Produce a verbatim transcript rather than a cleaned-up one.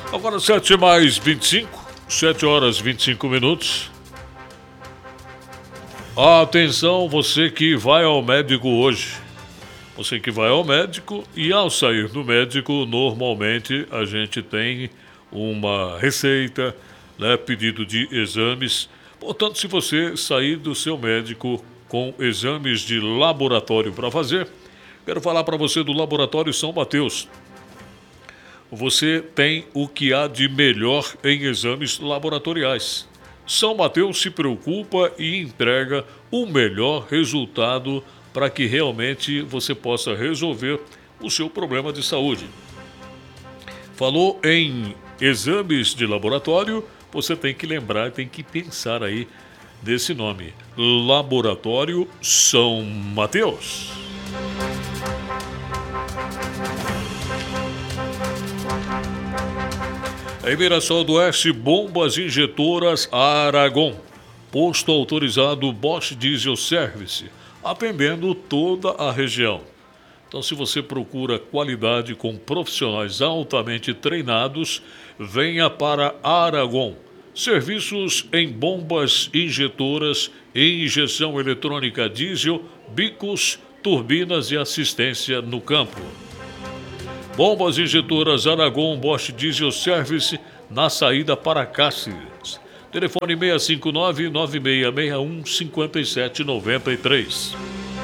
Agora sete mais vinte e cinco, sete horas e vinte e cinco minutos. Atenção, você que vai ao médico hoje. Você que vai ao médico e ao sair do médico, normalmente a gente tem uma receita, né, pedido de exames. Portanto, se você sair do seu médico com exames de laboratório para fazer, quero falar para você do Laboratório São Mateus. Você tem o que há de melhor em exames laboratoriais. São Mateus se preocupa e entrega o melhor resultado para que realmente você possa resolver o seu problema de saúde. Falou em exames de laboratório, você tem que lembrar, tem que pensar aí desse nome. Laboratório São Mateus. Em Mirassol do Oeste, bombas injetoras Aragon. Posto autorizado Bosch Diesel Service, atendendo toda a região. Então, se você procura qualidade com profissionais altamente treinados, venha para Aragon. Serviços em bombas injetoras, em injeção eletrônica diesel, bicos, turbinas e assistência no campo. Bombas injetoras Aragon Bosch Diesel Service na saída para Cáceres. Telefone seis cinco nove, nove seis seis um, cinco sete nove três.